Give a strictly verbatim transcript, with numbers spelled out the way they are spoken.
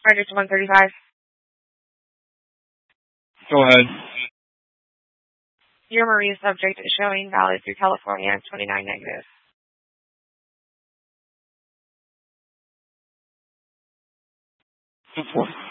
Roger to one thirty-five. Go ahead. Your marine subject is showing valid through California twenty-nine negative. Two four.